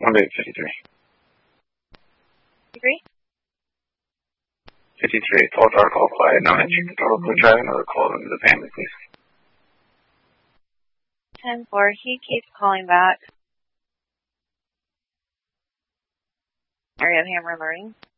1-853. 53? 53, total dark, all quiet, no entry control. We'll try another call into the family, please. 10-4, he keeps calling back. Area of Hammer Learning.